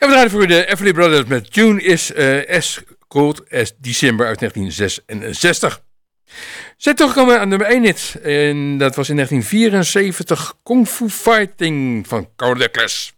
En we draaien voor de Everly Brothers met Tune is as Cold as December uit 1966. Zij terugkomen aan nummer 1 hit. En dat was in 1974 Kung Fu Fighting van Carl Douglas.